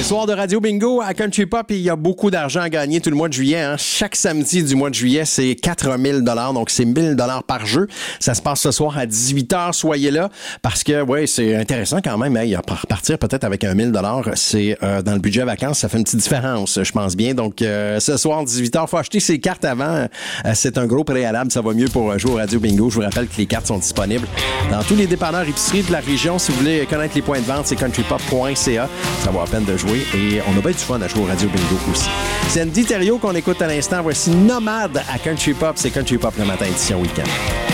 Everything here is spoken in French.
Soir de Radio Bingo à Country Pop, il y a beaucoup d'argent à gagner tout le mois de juillet. Hein. Chaque samedi du mois de juillet, c'est 4 000 $, donc c'est 1 000 $ par jeu. Ça se passe ce soir à 18h, soyez là, parce que ouais, c'est intéressant quand même. Hein, repartir peut-être avec 1 000 $, c'est dans le budget vacances, ça fait une petite différence, je pense bien. Donc ce soir, 18h, faut acheter ses cartes avant. C'est un gros préalable, ça va mieux pour jouer au Radio Bingo. Je vous rappelle que les cartes sont disponibles dans tous les dépanneurs épiceries de la région. Si vous voulez connaître les points de vente, c'est countrypop.ca. Ça vaut la peine de jouer. Et on a bien du fun à jouer au Radio Bingo aussi. C'est Andy Thériault qu'on écoute à l'instant. Voici Nomade à Country Pop. C'est Country Pop le matin, édition week-end.